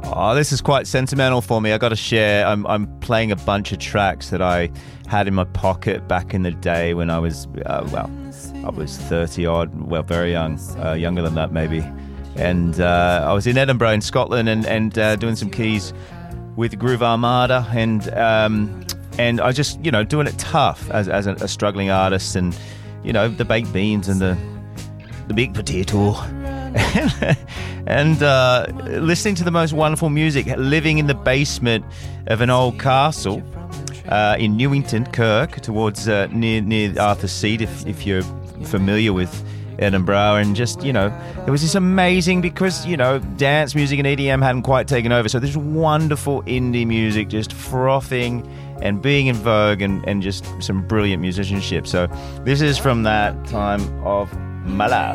Oh, this is quite sentimental for me. I got to share. I'm playing a bunch of tracks that I had in my pocket back in the day when I was, I was 30 odd, well, very young, younger than that maybe. And I was in Edinburgh in Scotland and doing some keys with Groove Armada and I just, doing it tough as a struggling artist and, the baked beans and the big potato. and listening to the most wonderful music, living in the basement of an old castle in Newington, Kirk, towards near Arthur's Seat, if you're familiar with Edinburgh, and just, it was just amazing because, dance music and EDM hadn't quite taken over, so this wonderful indie music just frothing and being in vogue and just some brilliant musicianship. So this is from that time of my life.